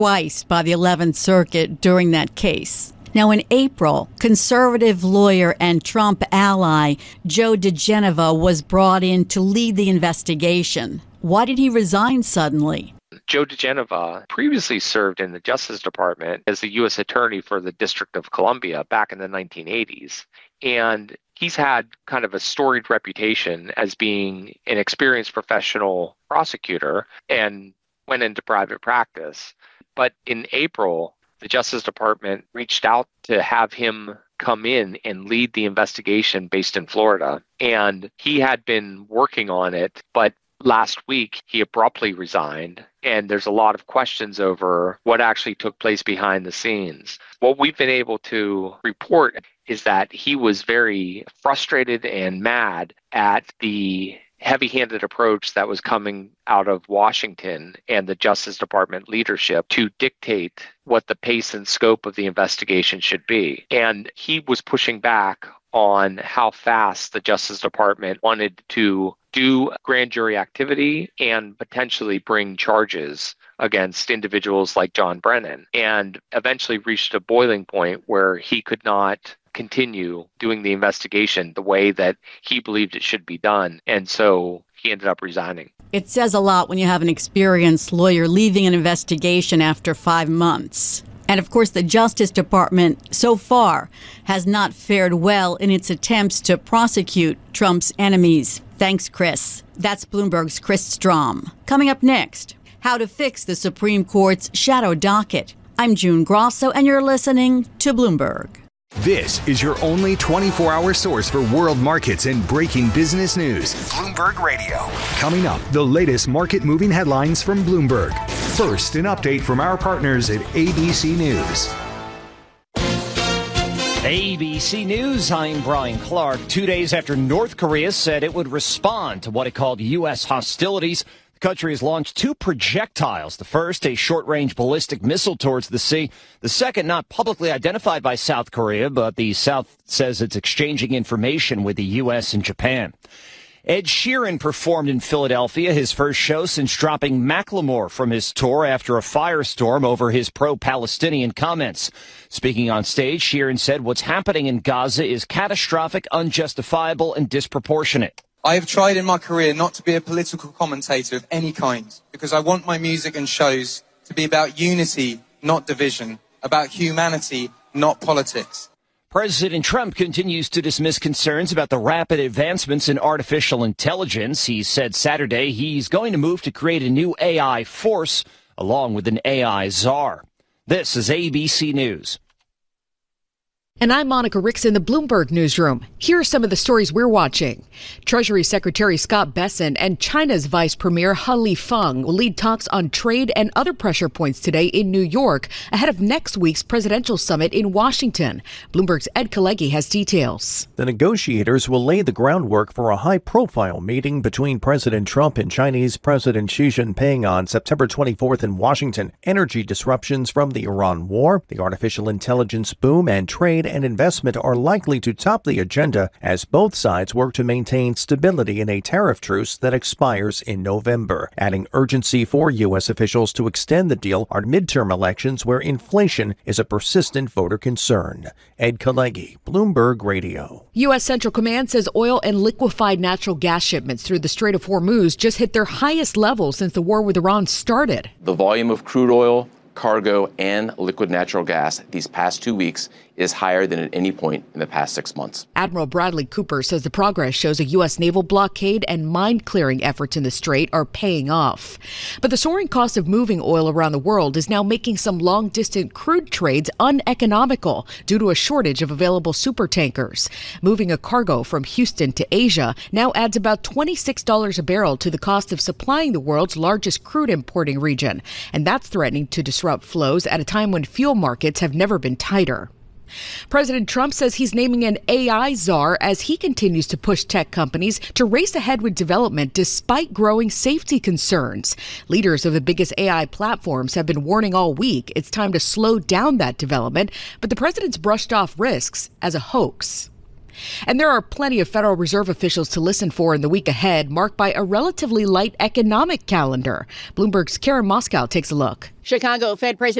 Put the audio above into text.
twice by the 11th Circuit during that case. Now, in April, conservative lawyer and Trump ally Joe diGenova was brought in to lead the investigation. Why did he resign suddenly? Joe diGenova previously served in the Justice Department as the U.S. Attorney for the District of Columbia back in the 1980s. And he's had kind of a storied reputation as being an experienced professional prosecutor and went into private practice. But in April, the Justice Department reached out to have him come in and lead the investigation based in Florida. And he had been working on it, but last week he abruptly resigned. And there's a lot of questions over what actually took place behind the scenes. What we've been able to report is that he was very frustrated and mad at the heavy-handed approach that was coming out of Washington and the Justice Department leadership to dictate what the pace and scope of the investigation should be. And he was pushing back on how fast the Justice Department wanted to do grand jury activity and potentially bring charges against individuals like John Brennan, and eventually reached a boiling point where he could not continue doing the investigation the way that he believed it should be done. And so he ended up resigning. It says a lot when you have an experienced lawyer leaving an investigation after 5 months. And of course, the Justice Department so far has not fared well in its attempts to prosecute Trump's enemies. Thanks, Chris. That's Bloomberg's Chris Strom. Coming up next, how to fix the Supreme Court's shadow docket. I'm June Grosso, and you're listening to Bloomberg. This is your only 24-hour source for world markets and breaking business news. Bloomberg Radio. Coming up, the latest market-moving headlines from Bloomberg. First, an update from our partners at ABC News. ABC News, I'm Brian Clark. 2 days after North Korea said it would respond to what it called U.S. hostilities, the country has launched 2 projectiles. The first, a short-range ballistic missile towards the sea. The second, not publicly identified by South Korea, but the South says it's exchanging information with the U.S. and Japan. Ed Sheeran performed in Philadelphia, his first show since dropping Macklemore from his tour after a firestorm over his pro-Palestinian comments. Speaking on stage, Sheeran said what's happening in Gaza is catastrophic, unjustifiable, and disproportionate. I have tried in my career not to be a political commentator of any kind, because I want my music and shows to be about unity, not division, about humanity, not politics. President Trump continues to dismiss concerns about the rapid advancements in artificial intelligence. He said Saturday he's going to move to create a new AI force along with an AI czar. This is ABC News. And I'm Monica Ricks in the Bloomberg Newsroom. Here are some of the stories we're watching. Treasury Secretary Scott Bessent and China's Vice Premier He Lifeng will lead talks on trade and other pressure points today in New York ahead of next week's presidential summit in Washington. Bloomberg's Ed Kalegi has details. The negotiators will lay the groundwork for a high-profile meeting between President Trump and Chinese President Xi Jinping on September 24th in Washington. Energy disruptions from the Iran war, the artificial intelligence boom, and trade and investment are likely to top the agenda as both sides work to maintain stability in a tariff truce that expires in November. Adding urgency for U.S. officials to extend the deal are midterm elections where inflation is a persistent voter concern. Ed Kalegi, Bloomberg Radio. U.S. Central Command says oil and liquefied natural gas shipments through the Strait of Hormuz just hit their highest level since the war with Iran started. The volume of crude oil, cargo, and liquid natural gas these past 2 weeks is higher than at any point in the past 6 months. Admiral Bradley Cooper says the progress shows a U.S. naval blockade and mine-clearing efforts in the strait are paying off. But the soaring cost of moving oil around the world is now making some long-distance crude trades uneconomical due to a shortage of available supertankers. Moving a cargo from Houston to Asia now adds about $26 a barrel to the cost of supplying the world's largest crude importing region. And that's threatening to disrupt flows at a time when fuel markets have never been tighter. President Trump says he's naming an AI czar as he continues to push tech companies to race ahead with development despite growing safety concerns. Leaders of the biggest AI platforms have been warning all week it's time to slow down that development, but the president's brushed off risks as a hoax. And there are plenty of Federal Reserve officials to listen for in the week ahead, marked by a relatively light economic calendar. Bloomberg's Karen Moscow takes a look. Chicago Fed President